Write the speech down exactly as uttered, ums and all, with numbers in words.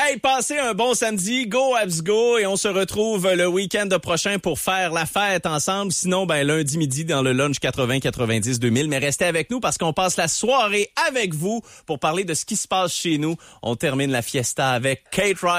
Hey, passez un bon samedi, go Habs go, et on se retrouve le week-end prochain pour faire la fête ensemble. Sinon, ben lundi midi dans le lunch quatre-vingts quatre-vingt-dix deux mille. Mais restez avec nous parce qu'on passe la soirée avec vous pour parler de ce qui se passe chez nous. On termine la fiesta avec Kate Riley.